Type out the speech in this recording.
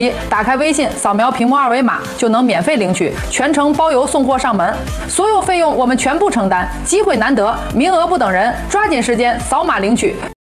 打开微信，扫描屏幕二维码就能免费领取，全程包邮送货上门，所有费用我们全部承担。机会难得，名额不等人，抓紧时间扫码领取。